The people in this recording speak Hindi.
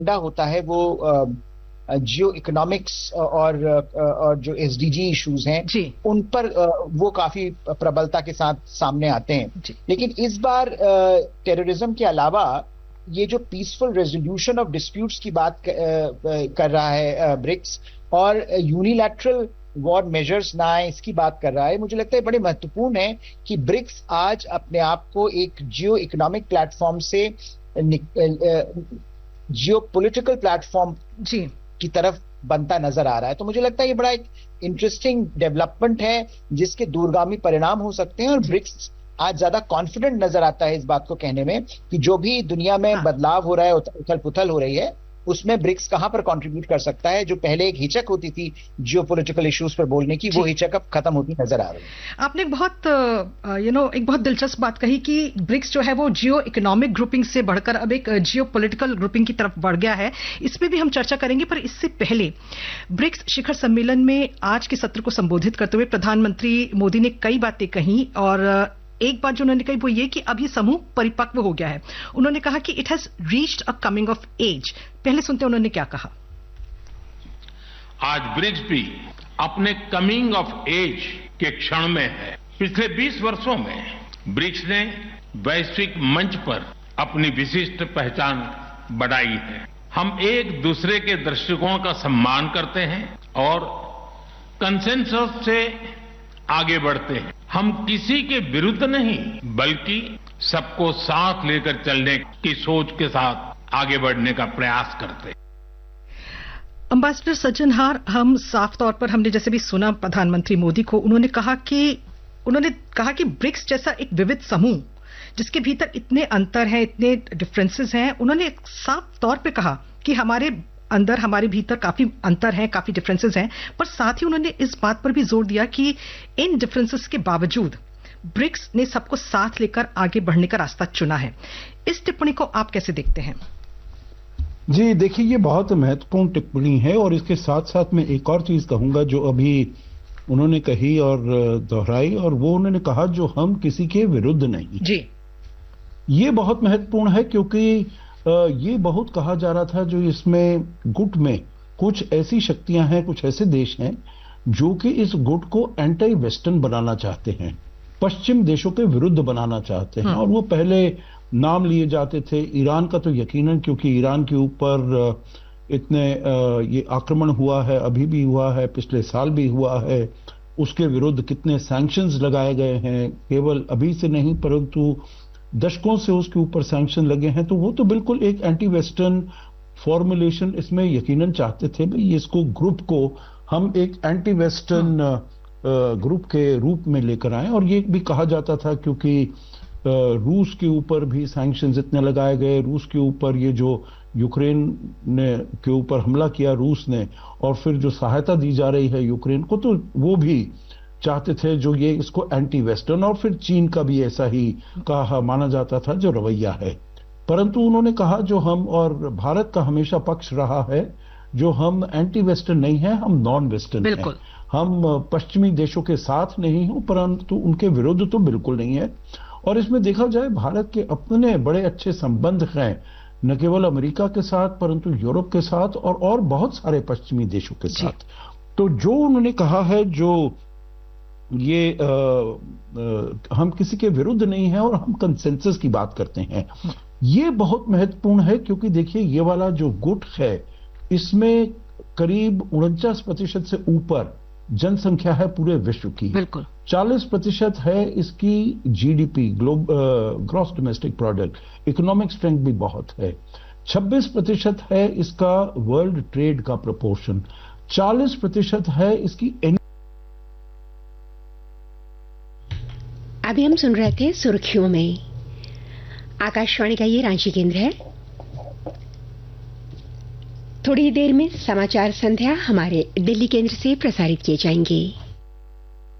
एजेंडा होता है वो जियो इकोनॉमिक्स और जो एसडीजी इश्यूज हैं जी उन पर वो काफी प्रबलता के साथ सामने आते हैं। जी लेकिन इस बार टेररिज्म के अलावा ये जो पीसफुल रेजोल्यूशन ऑफ डिस्प्यूट्स की बात कर रहा है ब्रिक्स, और यूनिलैटरल वॉर मेजर्स ना आए इसकी बात कर रहा है, मुझे लगता है बड़े महत्वपूर्ण है कि ब्रिक्स आज अपने आप को एक जियो इकोनॉमिक प्लेटफॉर्म से जियो पॉलिटिकल प्लेटफॉर्म जी की तरफ बनता नजर आ रहा है। तो मुझे लगता है ये बड़ा एक इंटरेस्टिंग डेवलपमेंट है जिसके दूरगामी परिणाम हो सकते हैं, और ब्रिक्स आज ज्यादा कॉन्फिडेंट नजर आता है इस बात को कहने में कि जो भी दुनिया में बदलाव हो रहा है, उथल पुथल हो रही है, उसमें ब्रिक्स कहां पर कंट्रीब्यूट कर सकता है। जो पहले एक हिचक होती थी जियोपॉलिटिकल इश्यूज पर बोलने की, वो हिचक अब खत्म होती नजर आ रही है। आपने बहुत एक बहुत दिलचस्प बात कही कि ब्रिक्स जो है वो जियो इकोनॉमिक ग्रुपिंग से बढ़कर अब एक जियो पॉलिटिकल ग्रुपिंग की तरफ बढ़ गया है। इस पे भी हम चर्चा करेंगे, पर इससे पहले ब्रिक्स शिखर सम्मेलन में आज के सत्र को संबोधित करते हुए प्रधानमंत्री मोदी ने कई बातें कही, और एक बात जो उन्होंने कही वो ये कि अब ये समूह परिपक्व हो गया है। उन्होंने कहा कि it has reached a coming of as. पहले सुनते हैं उन्होंने क्या कहा। आज ब्रिक्स भी अपने कमिंग ऑफ एज के क्षण में है। पिछले 20 वर्षों में ब्रिक्स ने वैश्विक मंच पर अपनी विशिष्ट पहचान बढ़ाई है। हम एक दूसरे के दृष्टिकोण का सम्मान करते हैं और कंसेंसस से आगे बढ़ते हैं। हम किसी के विरुद्ध नहीं बल्कि सबको साथ लेकर चलने की सोच के साथ आगे बढ़ने का प्रयास करते हैं। एम्बेसडर सज्जनहार, हम साफ तौर पर हमने जैसे भी सुना प्रधानमंत्री मोदी को, उन्होंने कहा कि ब्रिक्स जैसा एक विविध समूह जिसके भीतर इतने अंतर हैं, इतने डिफरेंसेस हैं, उन्होंने साफ तौर पे कहा कि हमारे भीतर काफी अंतर हैं, काफी डिफरेंसेस हैं, पर साथ ही उन्होंने इस बात पर भी जोर दिया कि इन डिफरेंसेस के बावजूद ब्रिक्स ने सबको साथ लेकर आगे बढ़ने का रास्ता चुना है। इस टिप्पणी को आप कैसे देखते हैं? जी देखिए, ये बहुत महत्वपूर्ण टिप्पणी है, और इसके साथ साथ मैं एक और चीज कहूंगा जो अभी उन्होंने कही और दोहराई, और वो उन्होंने कहा जो हम किसी के विरुद्ध नहीं। जी, ये बहुत महत्वपूर्ण है, क्योंकि ये बहुत कहा जा रहा था जो इसमें गुट में कुछ ऐसी शक्तियां हैं, कुछ ऐसे देश हैं जो कि इस गुट को एंटी वेस्टर्न बनाना चाहते हैं, पश्चिम देशों के विरुद्ध बनाना चाहते हैं। और वो पहले नाम लिए जाते थे ईरान का, तो यकीनन क्योंकि ईरान के ऊपर इतने ये आक्रमण हुआ है, अभी भी हुआ है, पिछले साल भी हुआ है, उसके विरुद्ध कितने सैंक्शंस लगाए गए हैं, केवल अभी से नहीं परंतु दशकों से उसके ऊपर सैंक्शन लगे हैं। तो वो तो बिल्कुल एक एंटी वेस्टर्न फॉर्मुलेशन इसमें यकीनन चाहते थे, भाई इसको ग्रुप को हम एक एंटी वेस्टर्न ग्रुप के रूप में लेकर आए। और ये भी कहा जाता था क्योंकि रूस के ऊपर भी सैंक्शंस इतने लगाए गए, रूस के ऊपर ये जो यूक्रेन के ऊपर हमला किया रूस ने, और फिर जो सहायता दी जा रही है यूक्रेन को, तो वो भी चाहते थे जो ये इसको एंटी वेस्टर्न। और फिर चीन का भी ऐसा ही कहा माना जाता था जो रवैया है। परंतु उन्होंने कहा जो हम, और भारत का हमेशा पक्ष रहा है, जो हम एंटी वेस्टर्न नहीं है, हम नॉन वेस्टर्न हैं। हम पश्चिमी देशों के साथ नहीं हो परंतु उनके विरुद्ध तो बिल्कुल नहीं है। और इसमें देखा जाए भारत के अपने बड़े अच्छे संबंध हैं, न केवल अमेरिका के साथ परंतु यूरोप के साथ और बहुत सारे पश्चिमी देशों के साथ। तो जो उन्होंने कहा है जो ये हम किसी के विरुद्ध नहीं है और हम कंसेंसस की बात करते हैं, ये बहुत महत्वपूर्ण है। क्योंकि देखिए ये वाला जो गुट है इसमें करीब 49% से ऊपर जनसंख्या है पूरे विश्व की। बिल्कुल 40% है इसकी GDP, gross domestic product, economic strength भी बहुत है। 26% है इसका वर्ल्ड ट्रेड का प्रोपोर्शन, 40% है इसकी। अभी हम सुन रहे थे सुर्खियों में। आकाशवाणी का ये रांची केंद्र है। थोड़ी देर में समाचार संध्या हमारे दिल्ली केंद्र से प्रसारित किए जाएंगे।